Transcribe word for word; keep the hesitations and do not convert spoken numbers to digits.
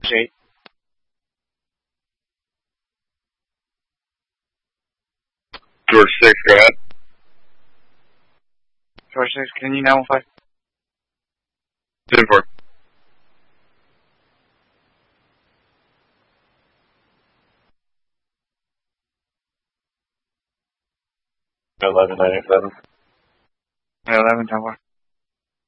eight. George six, go ahead. George six, can you nine one five? ten four. eleven nine eight seven. eleven ten four.